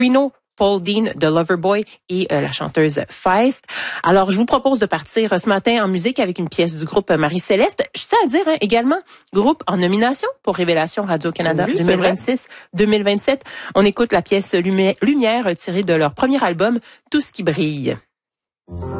Reno, Paul Dean de Loverboy et la chanteuse Feist. Alors, je vous propose de partir ce matin en musique avec une pièce du groupe Marie-Céleste. Je tiens à dire également, groupe en nomination pour Révélation Radio-Canada 2026-2027. On écoute la pièce Lumière tirée de leur premier album, Tout ce qui brille.